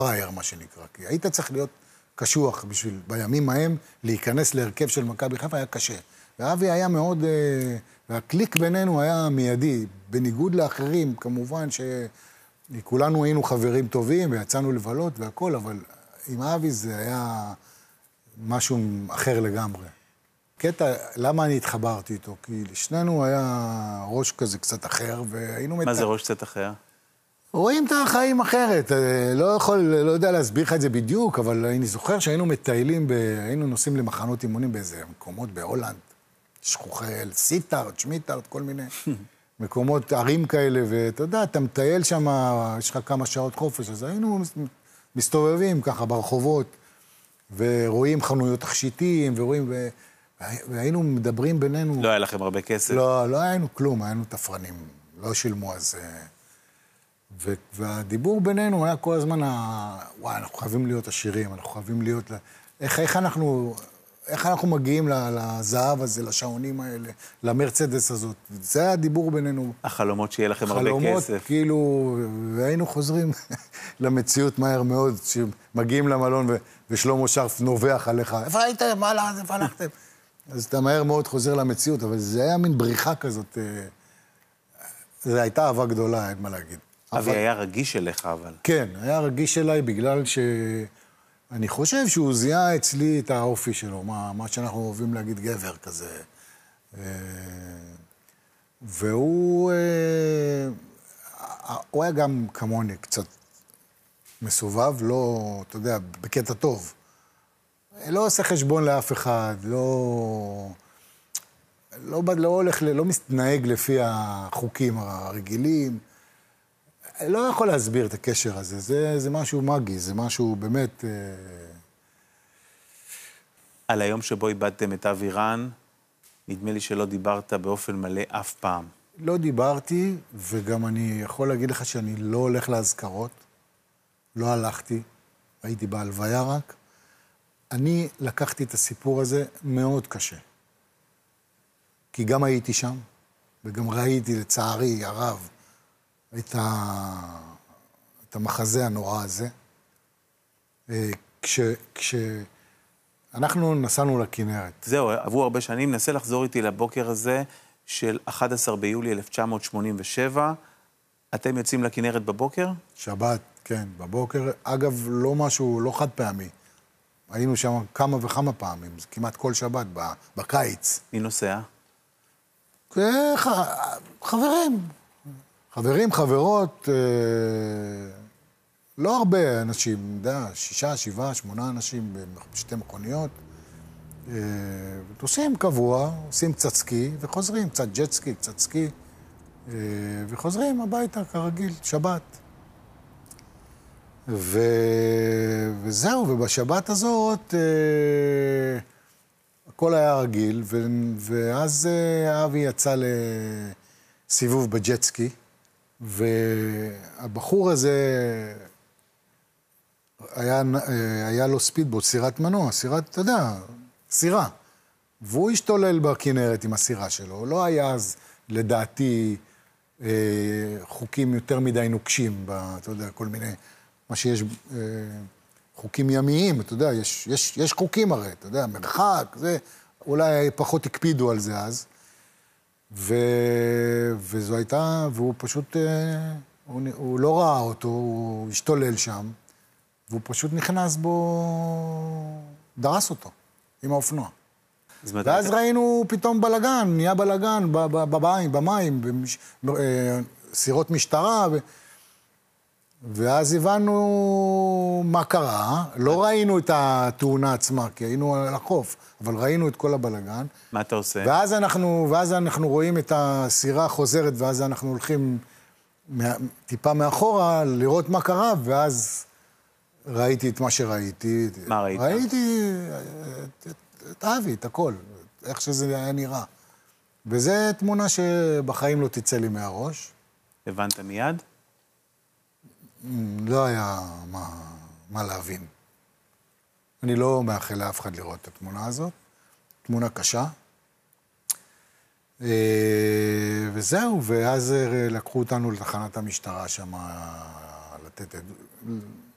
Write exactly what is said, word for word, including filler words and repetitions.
פרייר, מה שנקרא, כי היית צריך להיות קשוח בשביל בימים ההם להיכנס להרכב של מכבי חיפה היה קשה. ואבי היה מאוד, והקליק בינינו היה מיידי, בניגוד לאחרים, כמובן שכולנו היינו חברים טובים ויצאנו לבלות והכל, אבל עם אבי זה היה משהו אחר לגמרי. קטע, למה אני התחברתי איתו? כי לשנינו היה ראש כזה קצת אחר, והיינו... מה זה ראש קצת אחר? רואים את החיים אחרת, לא יכול, לא יודע להסביר לך את זה בדיוק, אבל אני זוכר שהיינו מטיילים, ב... היינו נוסעים למחנות אימונים באיזה מקומות בהולנד, שכוחל, סיטארט, שמיטארט, כל מיני מקומות, ערים כאלה, ואתה יודע, אתה מטייל שם, יש לך כמה שעות חופש, אז היינו מסתובבים ככה ברחובות, ורואים חנויות תכשיטים, ורואים, ו... והיינו מדברים בינינו... לא היה לכם הרבה כסף? לא, לא היינו כלום, היינו תפרנים, לא שילמו אז... והדיבור בינינו היה כל הזמן, וואי, אנחנו חייבים להיות עשירים, אנחנו חייבים להיות... איך, איך אנחנו, איך אנחנו מגיעים לזהב הזה, לשעונים האלה, למרצדס הזאת? זה היה הדיבור בינינו. החלומות שיהיה לכם הרבה כסף. חלומות, כאילו, והיינו חוזרים למציאות מהר מאוד, שמגיעים למלון ושלמה שרף נובח עליך, איפה הייתם? מה לא? איפה הלכתם? אז אתה מהר מאוד חוזר למציאות, אבל זה היה מין בריחה כזאת. זו הייתה אהבה גדולה, אין מה להגיד. אבי היה רגיש אליך, אבל. כן, היה רגיש אליי בגלל שאני חושב שהוא זיהה אצלי את האופי שלו, מה, מה שאנחנו אוהבים להגיד גבר כזה. והוא הוא היה גם כמוני קצת מסובב, לא, אתה יודע, בקטע טוב. לא עושה חשבון לאף אחד, לא, לא, לא הולך, לא מתנהג לפי החוקים הרגילים. לא יכול להסביר את הקשר הזה, זה, זה משהו מגי, זה משהו באמת... על היום שבו איבדתם את אבי רן, נדמה לי שלא דיברת באופן מלא אף פעם. לא דיברתי, וגם אני יכול להגיד לך שאני לא הולך להזכרות, לא הלכתי, הייתי בהלוויה רק. אני לקחתי את הסיפור הזה מאוד קשה. כי גם הייתי שם, וגם ראיתי לצערי הרב, את, ה... את המחזה הנורא הזה. כש... כשאנחנו נסענו לכנרת. זהו, עברו הרבה שנים, נסה לחזור איתי לבוקר הזה של אחד עשר ביולי אלף תשע מאות שמונים ושבע. אתם יוצאים לכנרת בבוקר? שבת, כן, בבוקר. אגב, לא משהו, לא חד פעמי. היינו שם כמה וכמה פעמים, זה כמעט כל שבת, בקיץ. מי נוסע? ח... חברים. חברים, חברות, אה, לא הרבה אנשים, יודע, שישה, שבעה, שמונה אנשים בשתי מכוניות. אה, עושים קבוע, עושים קצת סקי וחוזרים, קצת ג'ט סקי, קצת סקי, אה, וחוזרים הביתה כרגיל, שבת. ו... וזהו, ובשבת הזאת אה, הכל היה רגיל, ו... ואז אה, אבי יצא לסיבוב בג'ט סקי, והבחור הזה, היה, היה לו ספידבוט, סירת מנוע, סירת, אתה יודע, סירה. והוא השתולל בכנרת עם הסירה שלו. לא היה אז, לדעתי, חוקים יותר מדי נוקשים, אתה יודע, כל מיני, מה שיש, חוקים ימיים, אתה יודע, יש, יש, יש חוקים הרי, אתה יודע, מרחק, זה, אולי פחות הקפידו על זה אז. ו... וזו הייתה, והוא פשוט, הוא, הוא לא ראה אותו, הוא השתולל שם, והוא פשוט נכנס בו, דרס אותו, עם האופנוע. ואז היית... ראינו פתאום בלגן, נהיה בלגן, במים, במים, במש... סירות משטרה, ו... ואז הבנו מה קרה, לא ראינו את התאונה עצמה, כי היינו על החוף, אבל ראינו את כל הבלגן. מה אתה עושה? ואז אנחנו, ואז אנחנו רואים את הסירה חוזרת, ואז אנחנו הולכים טיפה מאחורה לראות מה קרה, ואז ראיתי את מה שראיתי. מה ראית? ראיתי את אבי, את הכל, איך שזה היה נראה. וזו תמונה שבחיים לא תצא לי מהראש. הבנת מיד? לא היה מה, מה להבין. אני לא מאחל לאף אחד לראות את התמונה הזאת. תמונה קשה. וזהו, ואז לקחו אותנו לתחנת המשטרה שם לתת...